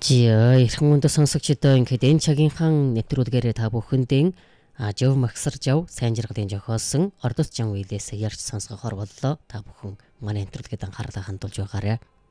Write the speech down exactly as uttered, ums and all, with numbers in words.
Жиё эрхэм өндөө сонсогчдоо ингээд энэ цагийнхаа нэвтрүүлгээрээ та бүхэндээ жав магсар жав сайн жаргалын жохоосон ордос жан үйлээс ярьж сонсгохоор боллоо. Та бүхэн манай нэвтрүүлгээд анхаарлаа хандуулж байгаарай.